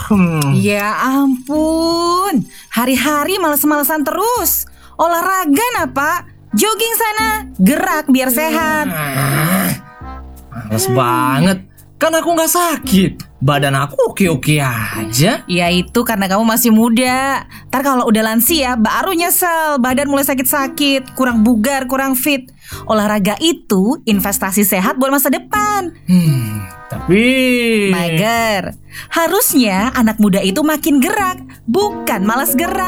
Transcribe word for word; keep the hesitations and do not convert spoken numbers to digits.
Hmm. Ya ampun, hari-hari males-malesan terus. Olahraga nah Pak, jogging sana, gerak biar sehat. Ah, males hmm. banget. Kan aku gak sakit. Badan aku oke-oke aja. Ya itu karena kamu masih muda. Ntar kalau udah lansia baru nyesel badan mulai sakit-sakit, kurang bugar, kurang fit. Olahraga itu investasi sehat buat masa depan. Hmm, tapi Mager. Harusnya anak muda itu makin gerak, bukan malas gerak.